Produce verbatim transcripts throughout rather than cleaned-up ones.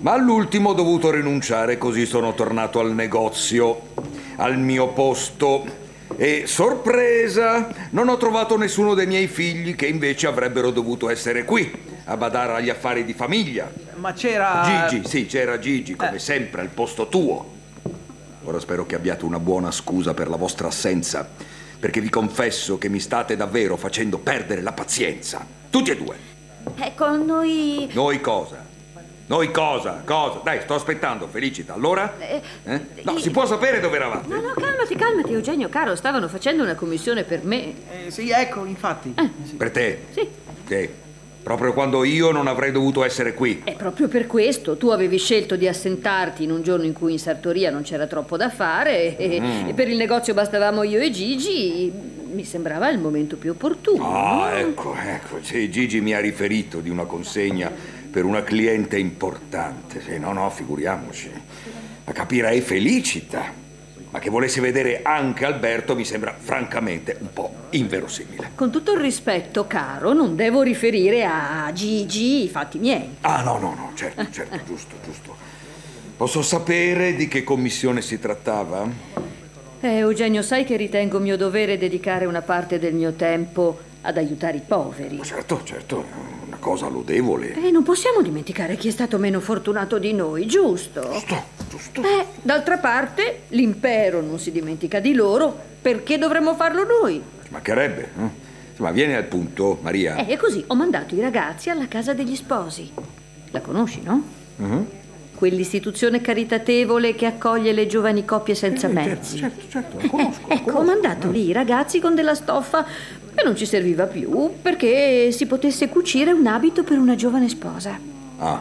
Ma all'ultimo ho dovuto rinunciare, così sono tornato al negozio, al mio posto. E sorpresa, non ho trovato nessuno dei miei figli che invece avrebbero dovuto essere qui a badare agli affari di famiglia. Ma c'era... Gigi, sì, c'era Gigi, come Eh. sempre, al posto tuo. Ora spero che abbiate una buona scusa per la vostra assenza, perché vi confesso che mi state davvero facendo perdere la pazienza. Tutti e due. Ecco, noi... Noi cosa? Noi cosa? Cosa? Dai, sto aspettando, Felicita. Allora? Eh, Eh? No, i- si può sapere dove eravate? No, no, calmati, calmati, Eugenio, caro, stavano facendo una commissione per me. Eh, sì, ecco, infatti. Per te? Sì. Sì. Proprio quando io non avrei dovuto essere qui. È proprio per questo. Tu avevi scelto di assentarti in un giorno in cui in sartoria non c'era troppo da fare e, Mm. e per il negozio bastavamo io e Gigi. Mi sembrava il momento più opportuno. Ah, ecco, ecco. Sì, Gigi mi ha riferito di una consegna per una cliente importante. Sì, no, no, figuriamoci. Ma capirei Felicita. Ma che volesse vedere anche Alberto mi sembra francamente un po' inverosimile. Con tutto il rispetto, caro, non devo riferire a Gigi i fatti miei. Ah, no, no, no, certo, certo, giusto, giusto. Posso sapere di che commissione si trattava? Eh, Eugenio, sai che ritengo mio dovere dedicare una parte del mio tempo ad aiutare i poveri. Certo, certo, è una cosa lodevole. E non possiamo dimenticare chi è stato meno fortunato di noi, giusto? Giusto, giusto. Eh, d'altra parte, l'impero non si dimentica di loro, perché dovremmo farlo noi? Ci mancherebbe, eh? Ma vieni al punto, Maria. Eh, e così ho mandato i ragazzi alla casa degli sposi. La conosci, no? Mhm. Quell'istituzione caritatevole che accoglie le giovani coppie senza Eh, mezzi. certo, certo, certo, la conosco, la Ecco, ho conosco. mandato lì i ragazzi con della stoffa che non ci serviva più perché si potesse cucire un abito per una giovane sposa. Ah.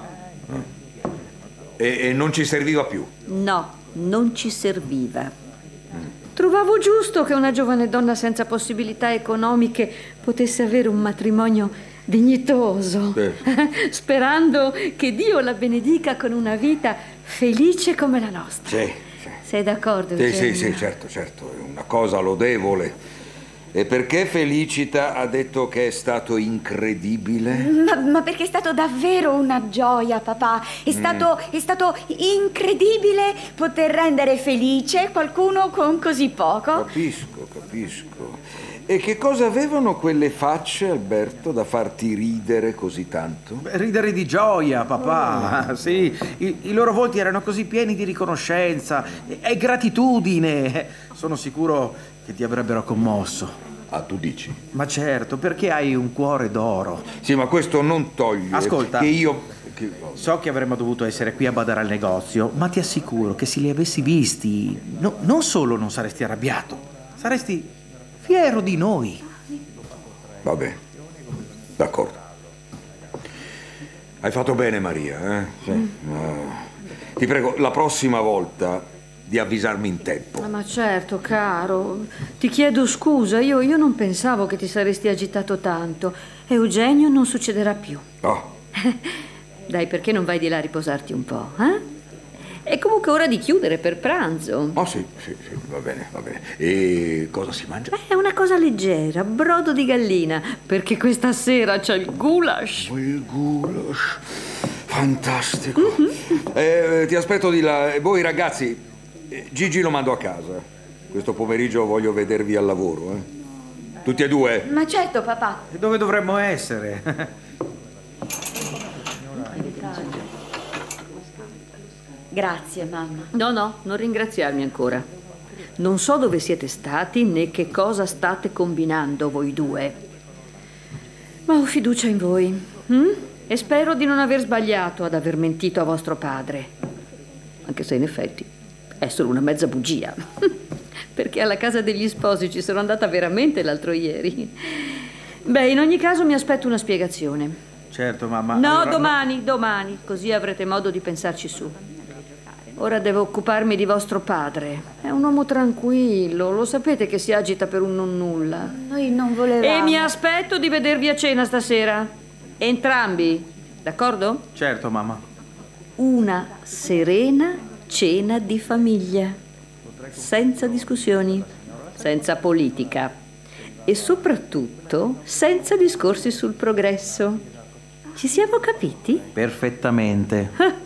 E, e non ci serviva più? No, non ci serviva. Trovavo giusto che una giovane donna senza possibilità economiche potesse avere un matrimonio dignitoso, Sì. sperando che Dio la benedica con una vita felice come la nostra. Sì, sì. Sei d'accordo, Sì, sì, Eugenio? sì, certo, certo, è una cosa lodevole. E perché Felicita ha detto che è stato incredibile? Ma, ma perché è stato davvero una gioia, papà. È stato, è stato incredibile poter rendere felice qualcuno con così poco. Capisco, capisco. E che cosa avevano quelle facce, Alberto, da farti ridere così tanto? Beh, ridere di gioia, papà. Ah, sì, I, i loro volti erano così pieni di riconoscenza e, e gratitudine. Sono sicuro che ti avrebbero commosso. Ah, tu dici? Ma certo, perché hai un cuore d'oro. Sì, ma questo non toglie Ascolta. che io... che- So che avremmo dovuto essere qui a badare al negozio, ma ti assicuro che se li avessi visti, no- non solo non saresti arrabbiato, saresti fiero di noi. Vabbè, d'accordo. Hai fatto bene, Maria, eh? Sì. Eh, Ti prego, la prossima volta di avvisarmi in tempo. Ah, ma certo, caro. Ti chiedo scusa, io, io non pensavo che ti saresti agitato tanto. Eugenio, non succederà più. Oh, Dai, perché non vai di là a riposarti un po', eh? È comunque ora di chiudere per pranzo. oh sì, sì, sì, va bene, va bene. E cosa si mangia? È una cosa leggera, brodo di gallina, perché questa sera c'è il goulash. Il goulash. Fantastico. Eh, ti aspetto di là. E voi ragazzi, eh, Gigi lo mando a casa. Questo pomeriggio voglio vedervi al lavoro, eh. Tutti e due? Ma certo, papà. E dove dovremmo essere? Grazie, mamma. No, no, non ringraziarmi ancora. Non so dove siete stati né che cosa state combinando voi due. Ma ho fiducia in voi. hm? E spero di non aver sbagliato ad aver mentito a vostro padre. Anche se in effetti è solo una mezza bugia. Perché alla casa degli sposi ci sono andata veramente l'altro ieri. Beh, in ogni caso mi aspetto una spiegazione. Certo, mamma. No, allora- domani, domani, così avrete modo di pensarci su. Ora devo occuparmi di vostro padre. È un uomo tranquillo, lo sapete che si agita per un non nulla. Noi non volevamo. E mi aspetto di vedervi a cena stasera. Entrambi, d'accordo? Certo, mamma. Una serena cena di famiglia. Senza discussioni, senza politica. E soprattutto senza discorsi sul progresso. Ci siamo capiti? Perfettamente.